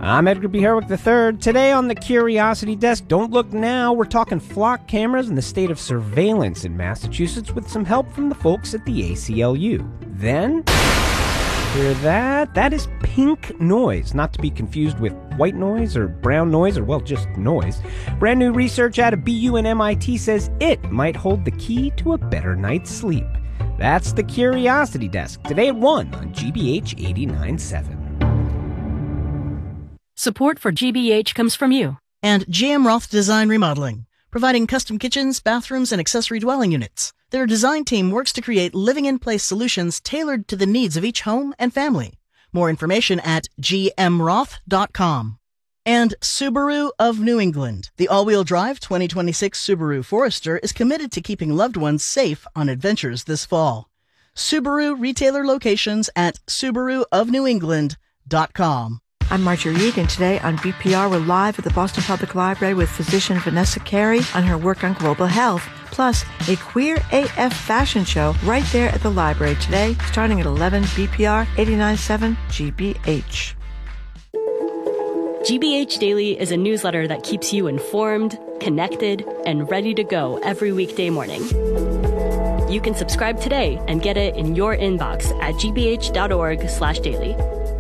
I'm Edgar B. Herwick III. Today on the Curiosity Desk, don't look now, we're talking flock cameras and the state of surveillance in Massachusetts with some help from the folks at the ACLU. Then, hear that? That is pink noise, not to be confused with white noise or brown noise or, well, just noise. Brand new research out of BU and MIT says it might hold the key to a better night's sleep. That's the Curiosity Desk, today at 1 on GBH 89.7. Support for GBH comes from you. And GM Roth Design Remodeling, providing custom kitchens, bathrooms, and accessory dwelling units. Their design team works to create living-in-place solutions tailored to the needs of each home and family. More information at gmroth.com. And Subaru of New England. The all-wheel drive 2026 Subaru Forester is committed to keeping loved ones safe on adventures this fall. Subaru retailer locations at subaruofnewengland.com. I'm Marjorie Eade, and today on BPR, we're live at the Boston Public Library with physician Vanessa Carey on her work on global health, plus a Queer AF fashion show right there at the library today, starting at 11 BPR 89.7 GBH. GBH Daily is a newsletter that keeps you informed, connected, and ready to go every weekday morning. You can subscribe today and get it in your inbox at gbh.org/daily.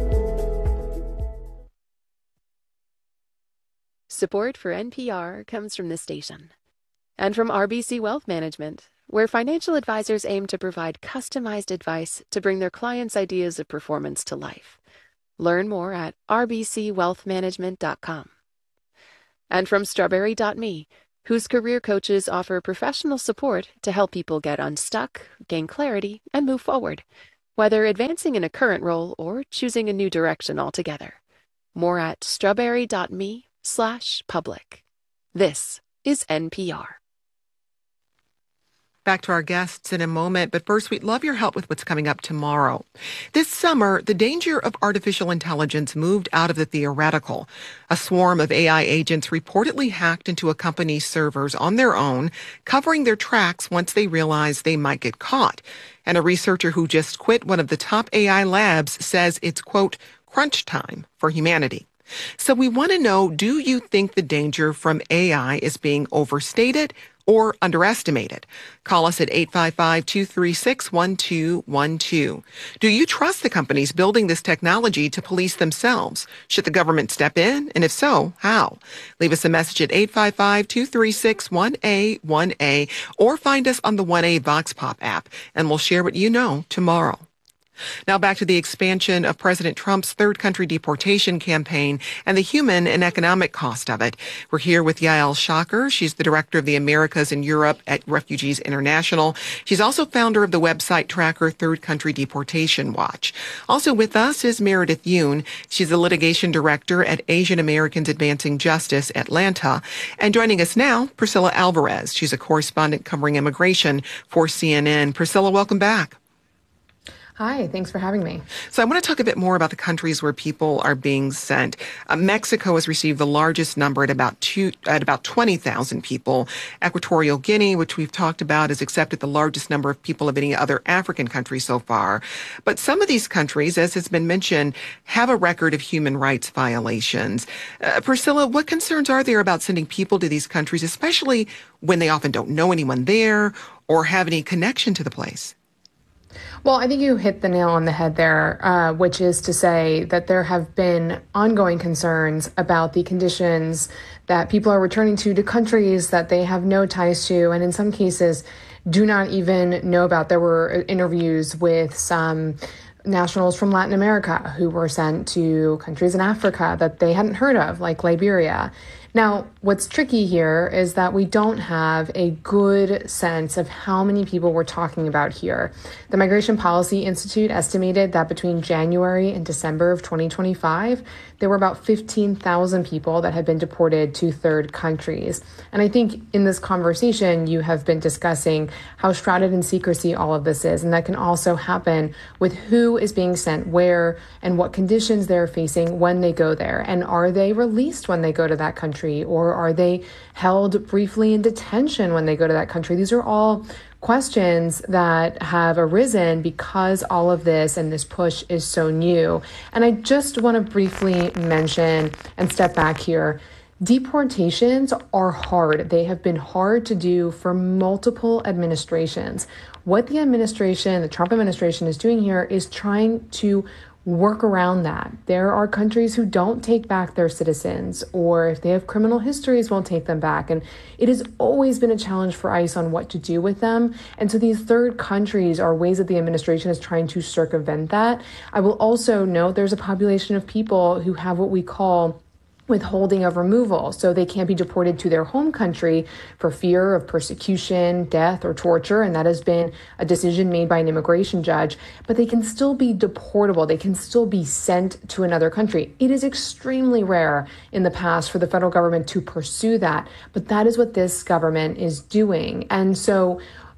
Support for NPR comes from this station and from RBC Wealth Management, where financial advisors aim to provide customized advice to bring their clients' ideas of performance to life. Learn more at rbcwealthmanagement.com. And from Strawberry.me, whose career coaches offer professional support to help people get unstuck, gain clarity, and move forward, whether advancing in a current role or choosing a new direction altogether. More at strawberry.me/public. This is NPR. Back to our guests in a moment, but first we'd love your help with what's coming up tomorrow. This summer, the danger of artificial intelligence moved out of the theoretical. A swarm of AI agents reportedly hacked into a company's servers on their own, covering their tracks once they realized they might get caught. And a researcher who just quit one of the top AI labs says it's, quote, crunch time for humanity. So we want to know, do you think the danger from AI is being overstated or underestimated? Call us at 855-236-1212. Do you trust the companies building this technology to police themselves? Should the government step in? And if so, how? Leave us a message at 855-236-1A1A or find us on the 1A Vox Pop app, and we'll share what you know tomorrow. Now back to the expansion of President Trump's third country deportation campaign and the human and economic cost of it. We're here with Yael Shaker. She's the director of the Americas and Europe at Refugees International. She's also founder of the website tracker Third Country Deportation Watch. Also with us is Meredith Yoon. She's the litigation director at Asian Americans Advancing Justice, Atlanta. And joining us now, Priscilla Alvarez. She's a correspondent covering immigration for CNN. Priscilla, welcome back. Hi, thanks for having me. So I want to talk a bit more about the countries where people are being sent. Mexico has received the largest number at about 20,000 people. Equatorial Guinea, which we've talked about, has accepted the largest number of people of any other African country so far. But some of these countries, as has been mentioned, have a record of human rights violations. Priscilla, what concerns are there about sending people to these countries, especially when they often don't know anyone there or have any connection to the place? Well, I think you hit the nail on the head there, which is to say that there have been ongoing concerns about the conditions that people are returning to countries that they have no ties to, and in some cases do not even know about. There were interviews with some nationals from Latin America who were sent to countries in Africa that they hadn't heard of, like Liberia. Now, what's tricky here is that we don't have a good sense of how many people we're talking about here. The Migration Policy Institute estimated that between January and December of 2025, there were about 15,000 people that had been deported to third countries. And I think in this conversation, you have been discussing how shrouded in secrecy all of this is. And that can also happen with who is being sent where and what conditions they're facing when they go there. And are they released when they go to that country? country, or are they held briefly in detention when they go to that country? These are all questions that have arisen because all of this and this push is so new. And I just want to briefly mention and step back here. Deportations are hard. They have been hard to do for multiple administrations. What the Trump administration is doing here is trying to work around that. There are countries who don't take back their citizens, or if they have criminal histories, won't take them back. And it has always been a challenge for ICE on what to do with them. And so these third countries are ways that the administration is trying to circumvent that. I will also note there's a population of people who have what we call withholding of removal. So they can't be deported to their home country for fear of persecution, death, or torture. And that has been a decision made by an immigration judge. But they can still be deportable. They can still be sent to another country. It is extremely rare in the past for the federal government to pursue that. But that is what this government is doing. And so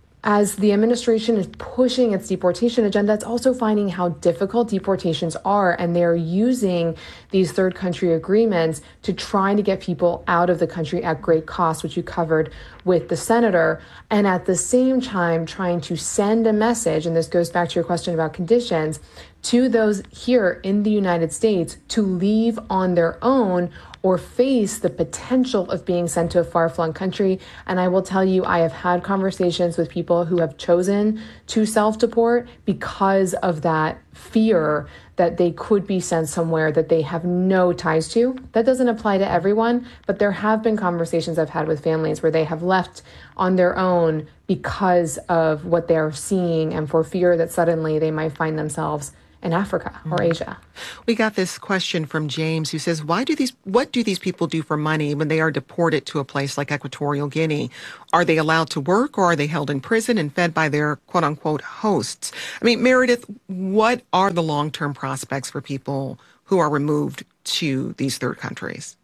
as the administration is pushing its deportation agenda, it's also finding how difficult deportations are, and they're using these third country agreements to try to get people out of the country at great cost, which you covered with the senator, and at the same time trying to send a message, and this goes back to your question about conditions, to those here in the United States to leave on their own or face the potential of being sent to a far-flung country. And I will tell you, I have had conversations with people who have chosen to self-deport because of that fear that they could be sent somewhere that they have no ties to. That doesn't apply to everyone, but there have been conversations I've had with families where they have left on their own because of what they're seeing and for fear that suddenly they might find themselves in Africa or Asia. We got this question from James, who says, what do these people do for money when they are deported to a place like Equatorial Guinea? Are they allowed to work, or are they held in prison and fed by their quote unquote hosts? I mean, Meredith, what are the long-term prospects for people who are removed to these third countries?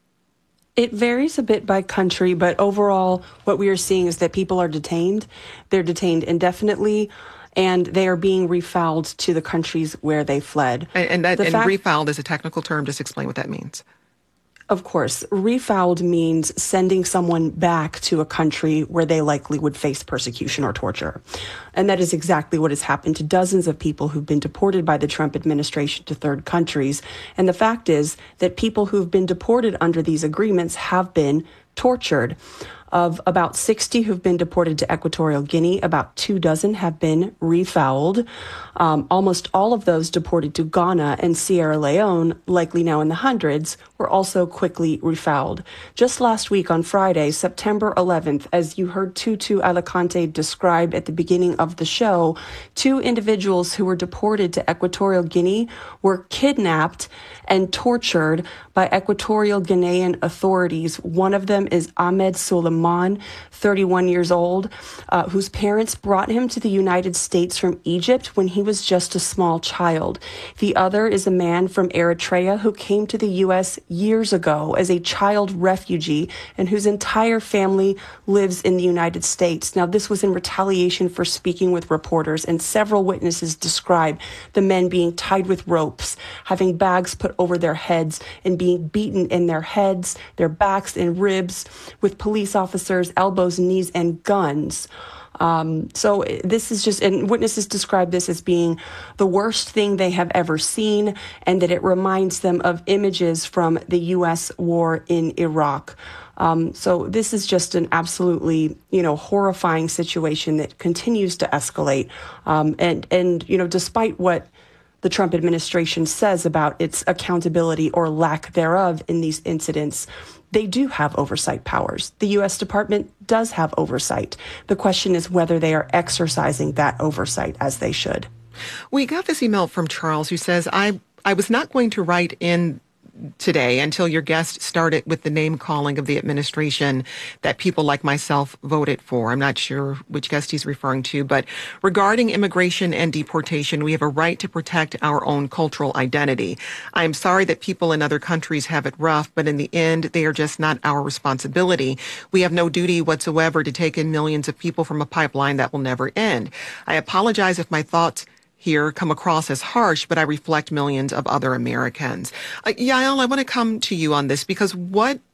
It varies a bit by country, but overall, what we are seeing is that people are detained. They're detained indefinitely, and they are being refouled to the countries where they fled. And refouled is a technical term. Just explain what that means. Of course. Refouled means sending someone back to a country where they likely would face persecution or torture. And that is exactly what has happened to dozens of people who've been deported by the Trump administration to third countries. And the fact is that people who've been deported under these agreements have been tortured. Of about 60 who've been deported to Equatorial Guinea, about 24 have been refouled. Almost all of those deported to Ghana and Sierra Leone, likely now in the hundreds, were also quickly refouled. Just last week on Friday, September 11th, as you heard Tutu Alicante describe at the beginning of the show, 2 individuals who were deported to Equatorial Guinea were kidnapped and tortured by Equatorial Guinean authorities. One of them is Ahmed Suleiman, 31 years old, whose parents brought him to the United States from Egypt when he was just a small child. The other is a man from Eritrea who came to the U.S. years ago as a child refugee and whose entire family lives in the United States. Now, this was in retaliation for speaking with reporters, and several witnesses describe the men being tied with ropes, having bags put over their heads, and being beaten in their heads, their backs, and ribs with police officers, elbows, knees, and guns. So this is just, and witnesses describe this as being the worst thing they have ever seen, and that it reminds them of images from the U.S. war in Iraq. So this is just an absolutely, horrifying situation that continues to escalate. And despite what the Trump administration says about its accountability or lack thereof in these incidents, they do have oversight powers. The U.S. Department does have oversight. The question is whether they are exercising that oversight as they should. We got this email from Charles, who says, I was not going to write in today until your guest started with the name calling of the administration that people like myself voted for. I'm not sure which guest he's referring to, but regarding immigration and deportation, we have a right to protect our own cultural identity. I am sorry that people in other countries have it rough, but in the end, they are just not our responsibility. We have no duty whatsoever to take in millions of people from a pipeline that will never end. I apologize if my thoughts here come across as harsh, but I reflect millions of other Americans. Yael, I want to come to you on this, because what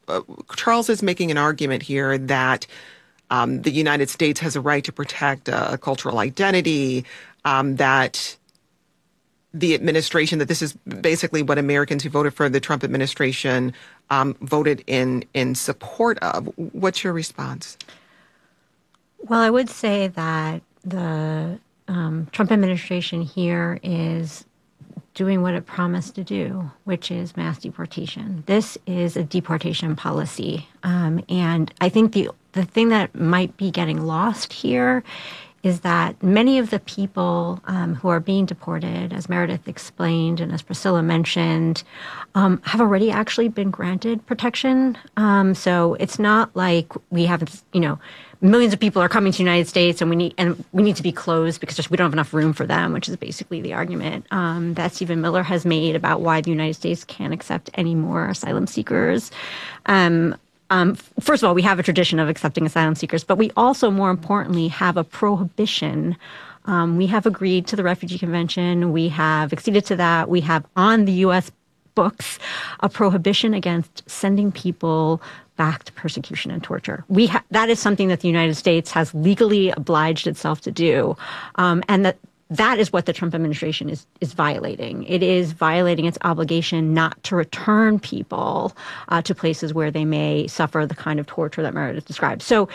Charles is making an argument here that the United States has a right to protect cultural identity, that the administration, that this is basically what Americans who voted for the Trump administration voted in support of. What's your response? Well, I would say that the Trump administration here is doing what it promised to do, which is mass deportation. This is a deportation policy. And I think the thing that might be getting lost here is that many of the people who are being deported, as Meredith explained and as Priscilla mentioned, have already actually been granted protection. So it's not like we haven't, millions of people are coming to the United States and we need to be closed because we don't have enough room for them, which is basically the argument that Stephen Miller has made about why the United States can't accept any more asylum seekers. First of all, we have a tradition of accepting asylum seekers, but we also, more importantly, have a prohibition. We have agreed to the Refugee Convention. We have acceded to that. We have on the U.S. books a prohibition against sending people back to persecution and torture. That is something that the United States has legally obliged itself to do, and that is what the Trump administration is violating. It is violating its obligation not to return people to places where they may suffer the kind of torture that Meredith described. So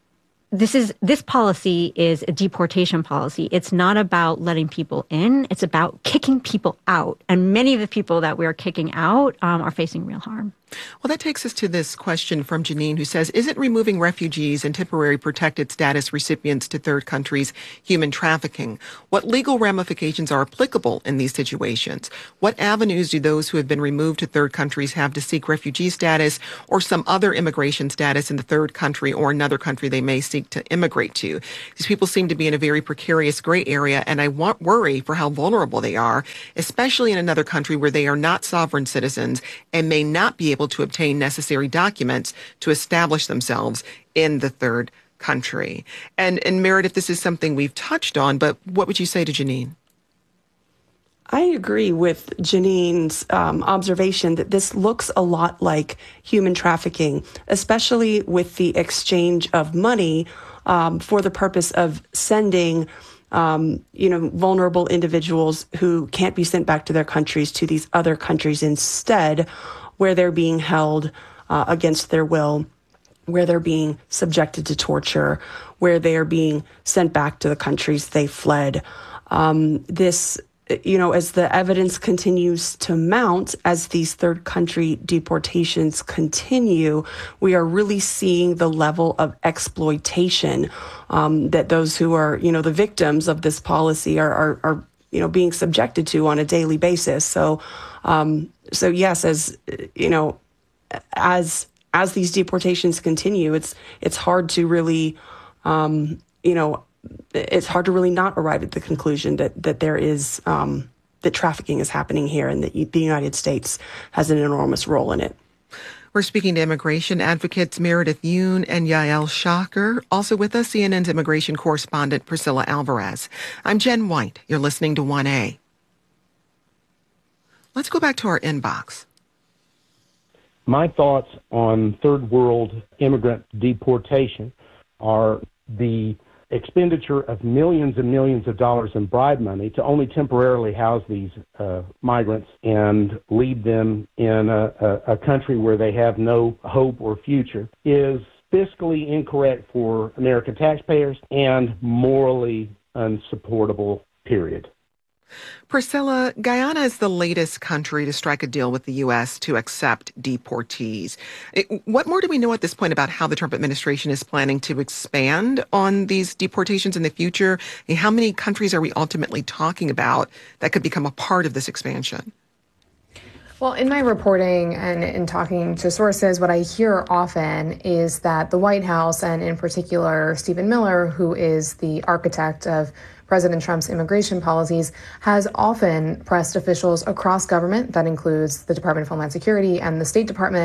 this policy is a deportation policy. It's not about letting people in. It's about kicking people out. And many of the people that we are kicking out are facing real harm. Well, that takes us to this question from Janine, who says, isn't removing refugees and temporary protected status recipients to third countries human trafficking? What legal ramifications are applicable in these situations? What avenues do those who have been removed to third countries have to seek refugee status or some other immigration status in the third country or another country they may seek to immigrate to? These people seem to be in a very precarious gray area, and I worry for how vulnerable they are, especially in another country where they are not sovereign citizens and may not be able to obtain necessary documents to establish themselves in the third country. And Meredith, this is something we've touched on, but what would you say to Janine? I agree with Janine's observation that this looks a lot like human trafficking, especially with the exchange of money for the purpose of sending vulnerable individuals who can't be sent back to their countries to these other countries instead, where they're being held against their will, where they're being subjected to torture, where they are being sent back to the countries they fled. As the evidence continues to mount, as these third country deportations continue, we are really seeing the level of exploitation that those who are, the victims of this policy are being subjected to on a daily basis. So yes, as these deportations continue, it's hard to really, it's hard to really not arrive at the conclusion that there is that trafficking is happening here and that the United States has an enormous role in it. We're speaking to immigration advocates Meredith Yoon and Yael Shaker. Also with us, CNN's immigration correspondent Priscilla Alvarez. I'm Jen White. You're listening to 1A. Let's go back to our inbox. My thoughts on third world immigrant deportation are the expenditure of millions and millions of dollars in bribe money to only temporarily house these migrants and leave them in a country where they have no hope or future is fiscally incorrect for American taxpayers and morally unsupportable, period. Priscilla, Guyana is the latest country to strike a deal with the U.S. to accept deportees. What more do we know at this point about how the Trump administration is planning to expand on these deportations in the future? And how many countries are we ultimately talking about that could become a part of this expansion? Well, in my reporting and in talking to sources, what I hear often is that the White House, and in particular Stephen Miller, who is the architect of President Trump's immigration policies, has often pressed officials across government, that includes the Department of Homeland Security and the State Department,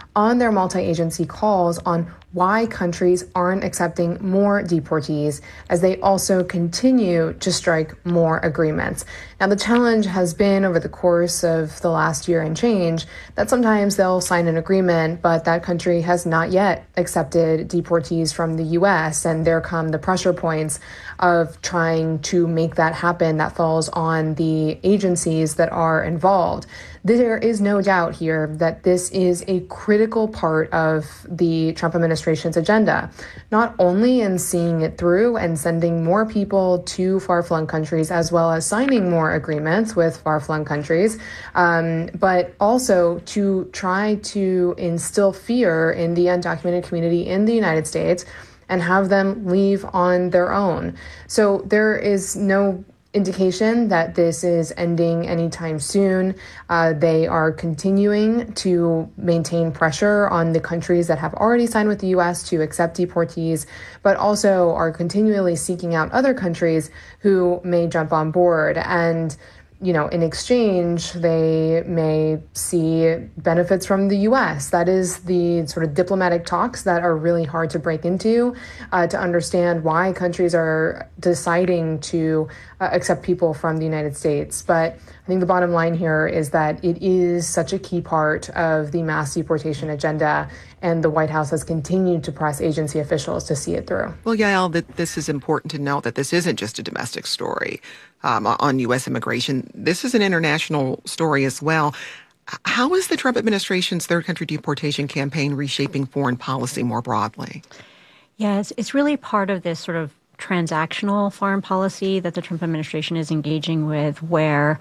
on their multi-agency calls on why countries aren't accepting more deportees as they also continue to strike more agreements. Now, the challenge has been over the course of the last year and change that sometimes they'll sign an agreement, but that country has not yet accepted deportees from the U.S., and there come the pressure points of trying to make that happen. That falls on the agencies that are involved. There is no doubt here that this is a critical part of the Trump administration's agenda, not only in seeing it through and sending more people to far-flung countries, as well as signing more agreements with far-flung countries, but also to try to instill fear in the undocumented community in the United States and have them leave on their own. So there is no indication that this is ending anytime soon. They are continuing to maintain pressure on the countries that have already signed with the U.S. to accept deportees, but also are continually seeking out other countries who may jump on board. And in exchange, they may see benefits from the U.S. That is the sort of diplomatic talks that are really hard to break into, to understand why countries are deciding to accept people from the United States. But I think the bottom line here is that it is such a key part of the mass deportation agenda, and the White House has continued to press agency officials to see it through. Well, Yael, that this is important to note that this isn't just a domestic story on U.S. immigration. This is an international story as well. How is the Trump administration's third country deportation campaign reshaping foreign policy more broadly? Yes, it's really part of this sort of transactional foreign policy that the Trump administration is engaging with, where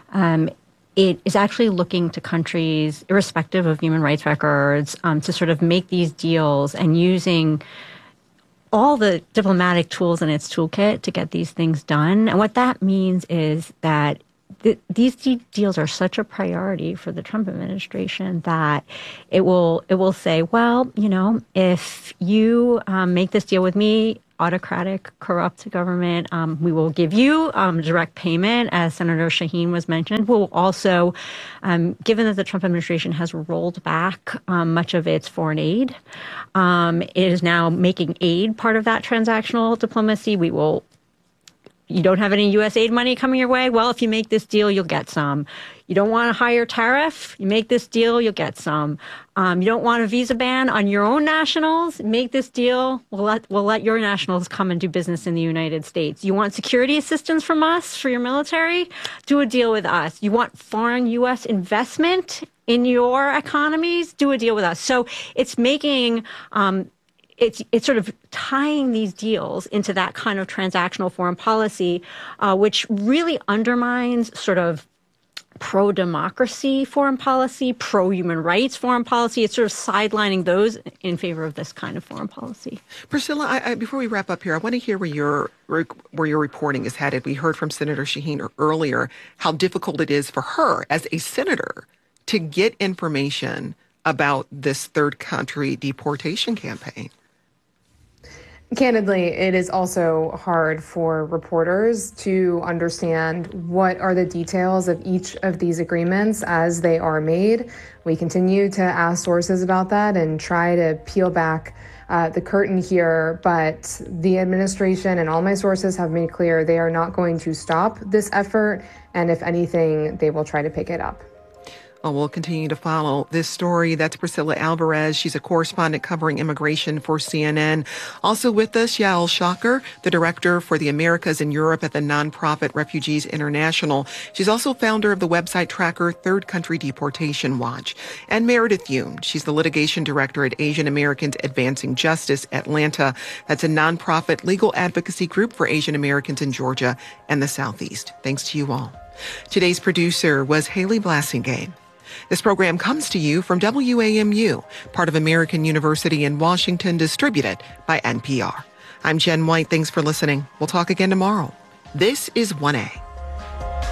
it is actually looking to countries, irrespective of human rights records, to sort of make these deals and using all the diplomatic tools in its toolkit to get these things done. And what that means is that these deals are such a priority for the Trump administration that it will say, well, if you make this deal with me, autocratic, corrupt government, we will give you direct payment, as Senator Shaheen was mentioned. We'll also, given that the Trump administration has rolled back much of its foreign aid, it is now making aid part of that transactional diplomacy. You don't have any U.S. aid money coming your way? Well, if you make this deal, you'll get some. You don't want a higher tariff? You make this deal, you'll get some. You don't want a visa ban on your own nationals? Make this deal, we'll let your nationals come and do business in the United States. You want security assistance from us for your military? Do a deal with us. You want foreign U.S. investment in your economies? Do a deal with us. So it's making it's sort of tying these deals into that kind of transactional foreign policy, which really undermines sort of pro-democracy foreign policy, pro-human rights foreign policy. It's sort of sidelining those in favor of this kind of foreign policy. Priscilla, before we wrap up here, I want to hear where your reporting is headed. We heard from Senator Shaheen earlier how difficult it is for her as a senator to get information about this third country deportation campaign. Candidly, it is also hard for reporters to understand what are the details of each of these agreements as they are made. We continue to ask sources about that and try to peel back the curtain here, but the administration and all my sources have made clear they are not going to stop this effort, and if anything, they will try to pick it up. Well, we'll continue to follow this story. That's Priscilla Alvarez. She's a correspondent covering immigration for CNN. Also with us, Yael Shaker, the director for the Americas and Europe at the nonprofit Refugees International. She's also founder of the website tracker Third Country Deportation Watch. And Meredith Yoon. She's the litigation director at Asian Americans Advancing Justice Atlanta. That's a nonprofit legal advocacy group for Asian Americans in Georgia and the Southeast. Thanks to you all. Today's producer was Haley Blassingame. This program comes to you from WAMU, part of American University in Washington, distributed by NPR. I'm Jen White. Thanks for listening. We'll talk again tomorrow. This is 1A.